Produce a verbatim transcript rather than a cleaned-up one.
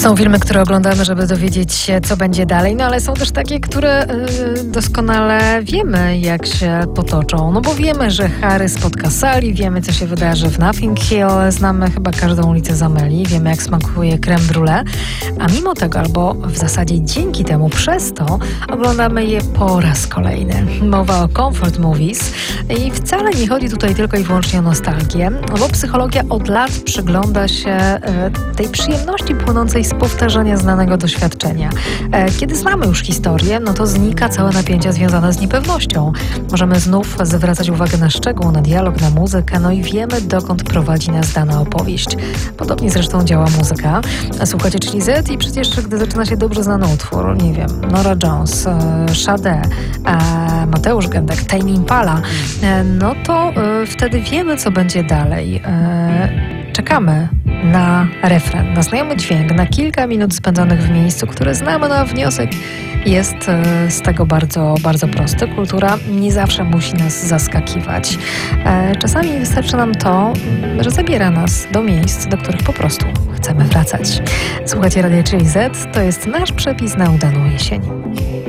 Są filmy, które oglądamy, żeby dowiedzieć się, co będzie dalej, no ale są też takie, które y, doskonale wiemy, jak się potoczą. No bo wiemy, że Harry spotka Sally, wiemy, co się wydarzy w Notting Hill, znamy chyba każdą ulicę z Amelii, wiemy, jak smakuje crème brûlée, a mimo tego, albo w zasadzie dzięki temu, przez to oglądamy je po raz kolejny. Mowa o comfort movies i wcale nie chodzi tutaj tylko i wyłącznie o nostalgię, bo psychologia od lat przygląda się y, tej przyjemności płynącej z powtarzania znanego doświadczenia. E, kiedy znamy już historię, no to znika całe napięcie związane z niepewnością. Możemy znów zwracać uwagę na szczegół, na dialog, na muzykę, no i wiemy, dokąd prowadzi nas dana opowieść. Podobnie zresztą działa muzyka. Słuchacie Czyli Z i przecież gdy zaczyna się dobrze znany utwór, nie wiem, Norah Jones, e, Sade, e, Mateusz Gędek, Tame Impala, e, no to e, wtedy wiemy, co będzie dalej. E, czekamy na refren, na znajomy dźwięk, na kilka minut spędzonych w miejscu, które znamy, no a wniosek jest z tego bardzo, bardzo prosty. Kultura nie zawsze musi nas zaskakiwać. Czasami wystarczy nam to, że zabiera nas do miejsc, do których po prostu chcemy wracać. Słuchajcie Radia Czyli Z, to jest nasz przepis na udaną jesień.